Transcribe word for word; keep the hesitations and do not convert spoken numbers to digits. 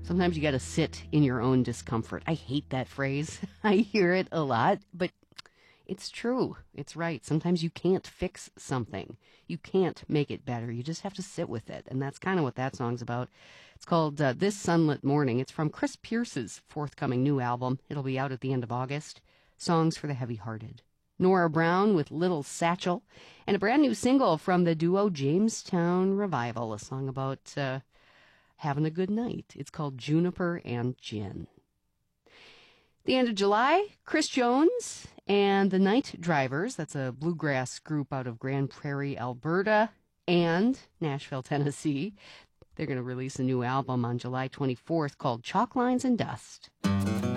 Sometimes you got to sit in your own discomfort. I hate that phrase. I hear it a lot, but it's true. It's right. Sometimes you can't fix something. You can't make it better. You just have to sit with it. And that's kind of what that song's about. It's called uh, This Sunlit Morning. It's from Chris Pierce's forthcoming new album. It'll be out at the end of August. Songs for the Heavy-Hearted. Nora Brown with Little Satchel. And a brand new single from the duo Jamestown Revival. A song about uh, having a good night. It's called Juniper and Gin. The end of July, Chris Jones and the Night Drivers, that's a bluegrass group out of Grand Prairie, Alberta, and Nashville, Tennessee. They're going to release a new album on July twenty-fourth called Chalk Lines and Dust.